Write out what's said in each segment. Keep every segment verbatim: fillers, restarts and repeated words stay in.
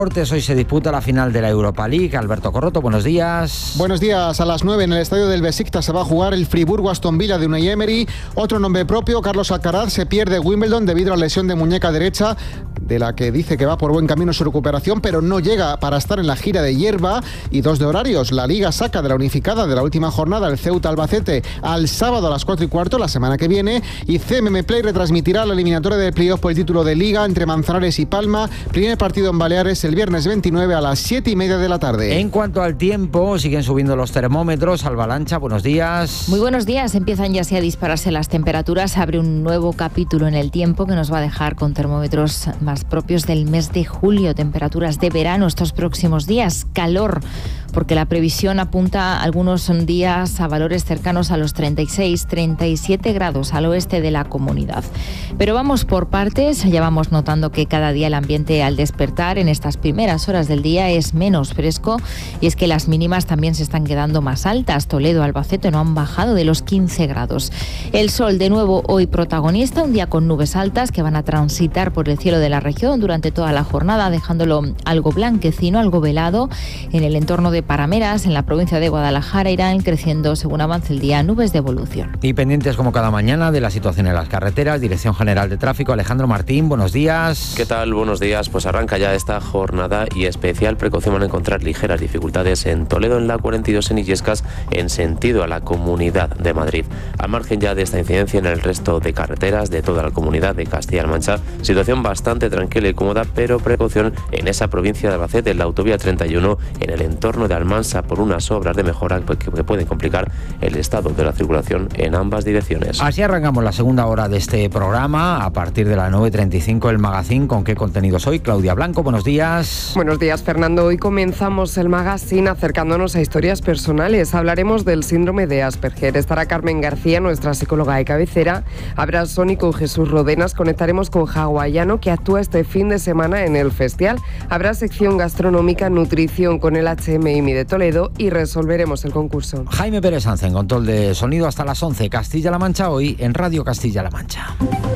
Hoy se disputa la final de la Europa League. Alberto Corroto, buenos días. Buenos días. A las nueve en el estadio del Besiktas se va a jugar el Friburgo-Aston Villa de Unai Emery. Otro nombre propio, Carlos Alcaraz, se pierde Wimbledon debido a la lesión de muñeca derecha, de la que dice que va por buen camino su recuperación, pero no llega para estar en la gira de hierba. Y dos de horarios. La Liga saca de la unificada de la última jornada el Ceuta Albacete al sábado a las cuatro y cuarto, la semana que viene. Y C M M Play retransmitirá la eliminatoria del playoff por el título de Liga entre Manzanares y Palma. Primer partido en Baleares el viernes veintinueve a las siete y media de la tarde. En cuanto al tiempo, siguen subiendo los termómetros. Alba Lancha, buenos días. Muy buenos días. Empiezan ya así a dispararse las temperaturas. Abre un nuevo capítulo en el tiempo que nos va a dejar con termómetros más propios del mes de julio. Temperaturas de verano estos próximos días. Calor, porque la previsión apunta algunos días a valores cercanos a los treinta y seis, treinta y siete grados al oeste de la comunidad. Pero vamos por partes. Ya vamos notando que cada día el ambiente al despertar en estas primeras horas del día es menos fresco, y es que las mínimas también se están quedando más altas. Toledo, Albacete no han bajado de los quince grados. El sol de nuevo hoy protagonista, un día con nubes altas que van a transitar por el cielo de la región durante toda la jornada, dejándolo algo blanquecino, algo velado. En el entorno de Parameras, en la provincia de Guadalajara, irán creciendo según avance el día nubes de evolución. Y pendientes como cada mañana de la situación en las carreteras. Dirección General de Tráfico, Alejandro Martín, buenos días. ¿Qué tal? Buenos días. Pues arranca ya esta jornada y especial precaución van a encontrar ligeras dificultades en Toledo, en la cuarenta y dos en Illescas, en sentido a la Comunidad de Madrid. Al margen ya de esta incidencia en el resto de carreteras de toda la Comunidad de Castilla-La Mancha, situación bastante tranquila y cómoda, pero precaución en esa provincia de Albacete, en la autovía treinta y uno, en el entorno de Almansa, por unas obras de mejora que pueden complicar el estado de la circulación en ambas direcciones. Así arrancamos la segunda hora de este programa. A partir de las nueve y treinta y cinco, el Magazine. ¿Con qué contenidos hoy? Claudia Blanco, buenos días. Buenos días, Fernando. Hoy comenzamos el Magazine acercándonos a historias personales. Hablaremos del síndrome de Asperger. Estará Carmen García, nuestra psicóloga de cabecera. Habrá Sony con Jesús Rodenas. Conectaremos con Hawaiano, que actúa este fin de semana en el Festival. Habrá sección gastronómica, nutrición con el H M I M I de Toledo y resolveremos el concurso. Jaime Pérez Sanz en control de sonido hasta las once. Castilla-La Mancha hoy en Radio Castilla-La Mancha.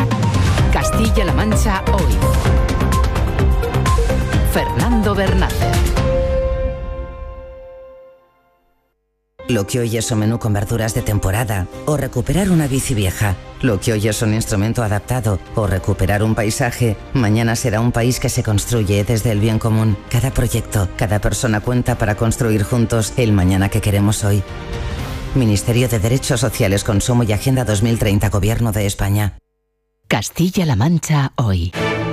Castilla-La Mancha hoy. Fernando Bernácer. Lo que hoy es un menú con verduras de temporada, o recuperar una bici vieja. Lo que hoy es un instrumento adaptado, o recuperar un paisaje, mañana será un país que se construye desde el bien común. Cada proyecto, cada persona cuenta para construir juntos el mañana que queremos hoy. Ministerio de Derechos Sociales, Consumo y Agenda dos mil treinta, Gobierno de España. Castilla-La Mancha hoy.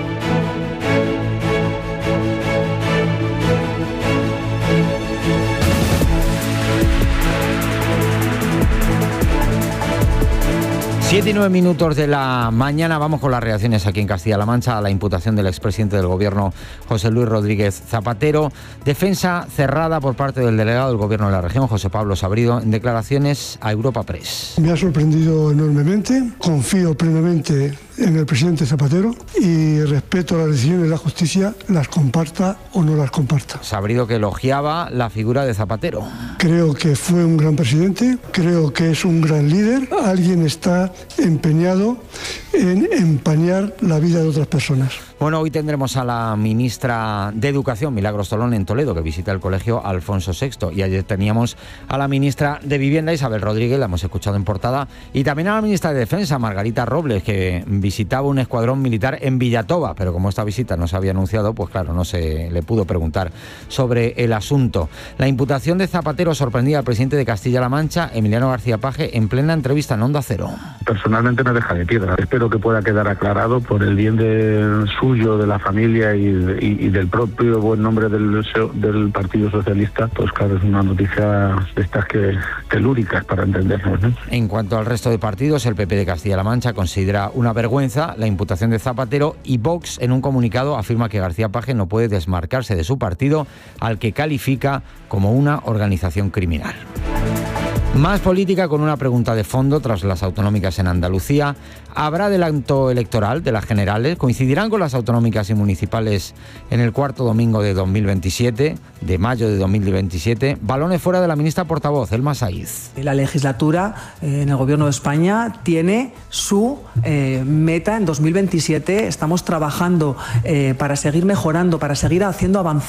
Siete y nueve minutos de la mañana. Vamos con las reacciones aquí en Castilla-La Mancha a la imputación del expresidente del Gobierno, José Luis Rodríguez Zapatero. Defensa cerrada por parte del delegado del Gobierno de la región, José Pablo Sabrido, en declaraciones a Europa Press. Me ha sorprendido enormemente. Confío plenamente en el presidente Zapatero y respeto las decisiones de la justicia, las comparta o no las comparta. Sabrido, que elogiaba la figura de Zapatero. Creo que fue un gran presidente, creo que es un gran líder. Alguien está empeñado en empañar la vida de otras personas. Bueno, hoy tendremos a la ministra de Educación, Milagros Tolón, en Toledo, que visita el colegio Alfonso sexto. Y ayer teníamos a la ministra de Vivienda, Isabel Rodríguez, la hemos escuchado en portada, y también a la ministra de Defensa, Margarita Robles, que visitaba un escuadrón militar en Villatoba, pero como esta visita no se había anunciado, pues claro, no se le pudo preguntar sobre el asunto. La imputación de Zapatero sorprendía al presidente de Castilla-La Mancha, Emiliano García Paje, en plena entrevista en Onda Cero. Personalmente me deja de piedra. Espero que pueda quedar aclarado por el bien de suyo, de la familia y, y, y del propio buen nombre del, del Partido Socialista. Pues claro, es una noticia de estas que telúricas para entendernos, ¿no? En cuanto al resto de partidos, el P P de Castilla-La Mancha considera una vergüenza la imputación de Zapatero, y Vox, en un comunicado, afirma que García Paje no puede desmarcarse de su partido, al que califica como una organización criminal. Más política, con una pregunta de fondo tras las autonómicas en Andalucía. ¿Habrá adelanto electoral de las generales? ¿Coincidirán con las autonómicas y municipales en el cuarto domingo de dos mil veintisiete, de mayo de dos mil veintisiete? Balones fuera de la ministra portavoz, Elma Saiz. La legislatura eh, en el Gobierno de España tiene su eh, meta en dos mil veintisiete. Estamos trabajando eh, para seguir mejorando, para seguir haciendo avanzar